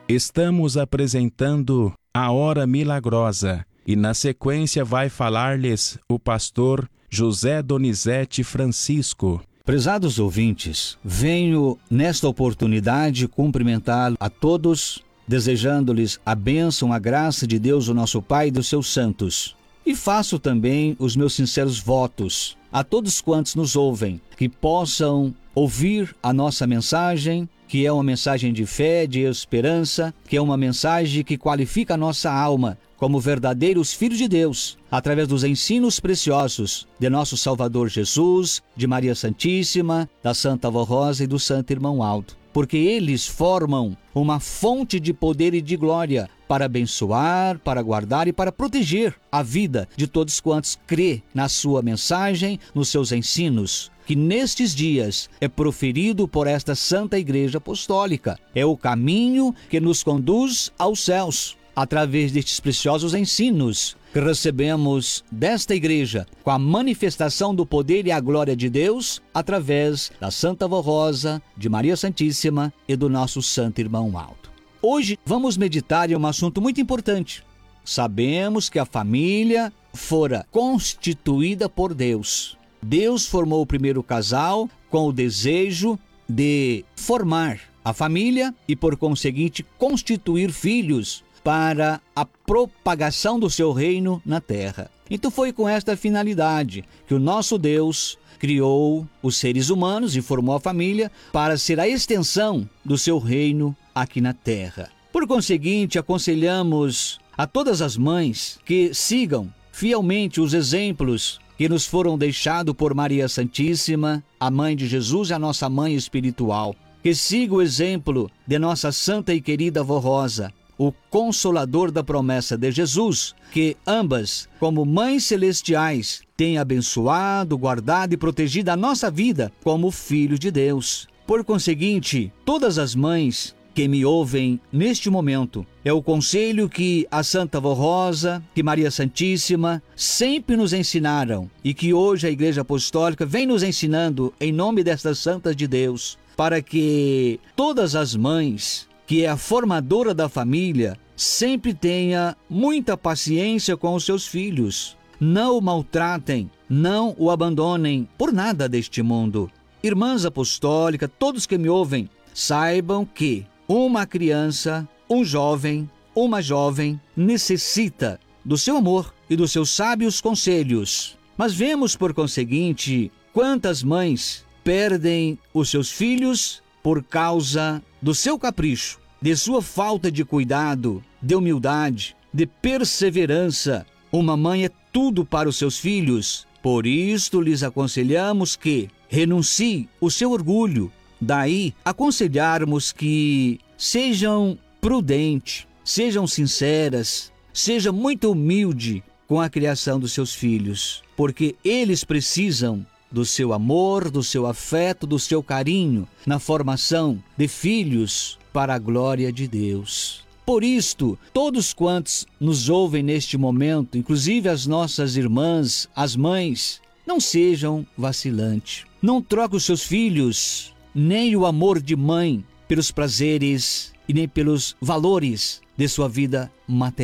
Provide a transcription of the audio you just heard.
Estamos apresentando a Hora Milagrosa e na sequência vai falar-lhes o pastor José Donizete Francisco. Prezados ouvintes, venho nesta oportunidade cumprimentá-lo a todos, desejando-lhes a bênção, a graça de Deus, o nosso Pai e dos seus santos. E faço também os meus sinceros votos a todos quantos nos ouvem, que possam ouvir a nossa mensagem, que é uma mensagem de fé, de esperança, que é uma mensagem que qualifica a nossa alma como verdadeiros filhos de Deus, através dos ensinos preciosos de nosso Salvador Jesus, de Maria Santíssima, da Santa Avó Rosa e do Santo Irmão Aldo. Porque eles formam uma fonte de poder e de glória para abençoar, para guardar e para proteger a vida de todos quantos crê na sua mensagem, nos seus ensinos, que nestes dias é proferido por esta Santa Igreja Apostólica. É o caminho que nos conduz aos céus, através destes preciosos ensinos que recebemos desta igreja, com a manifestação do poder e a glória de Deus, através da Santa Avó Rosa, de Maria Santíssima e do nosso Santo Irmão Aldo. Hoje vamos meditar em um assunto muito importante. Sabemos que a família fora constituída por Deus. Deus formou o primeiro casal com o desejo de formar a família e, por conseguinte, constituir filhos para a propagação do seu reino na terra. Então foi com esta finalidade que o nosso Deus criou os seres humanos e formou a família para ser a extensão do seu reino aqui na terra. Por conseguinte, aconselhamos a todas as mães que sigam fielmente os exemplos que nos foram deixados por Maria Santíssima, a mãe de Jesus e a nossa mãe espiritual. Que siga o exemplo de nossa santa e querida Avó Rosa, o Consolador da promessa de Jesus, que ambas, como mães celestiais, têm abençoado, guardado e protegido a nossa vida como filhos de Deus. Por conseguinte, todas as mães que me ouvem neste momento, é o conselho que a Santa Avó Rosa, que Maria Santíssima sempre nos ensinaram e que hoje a Igreja Apostólica vem nos ensinando em nome destas santas de Deus, para que todas as mães, que é a formadora da família, sempre tenha muita paciência com os seus filhos. Não o maltratem, não o abandonem por nada deste mundo. Irmãs apostólicas, todos que me ouvem, saibam que uma criança, um jovem, uma jovem necessita do seu amor e dos seus sábios conselhos. Mas vemos, por conseguinte, quantas mães perdem os seus filhos por causa do seu capricho, de sua falta de cuidado, de humildade, de perseverança. Uma mãe é tudo para os seus filhos. Por isto lhes aconselhamos que renuncie o seu orgulho. Daí aconselharmos que sejam prudentes, sejam sinceras, seja muito humilde com a criação dos seus filhos, porque eles precisam do seu amor, do seu afeto, do seu carinho na formação de filhos para a glória de Deus. Por isto, todos quantos nos ouvem neste momento, inclusive as nossas irmãs, as mães, não sejam vacilantes. Não troquem os seus filhos, nem o amor de mãe, pelos prazeres e nem pelos valores de sua vida material.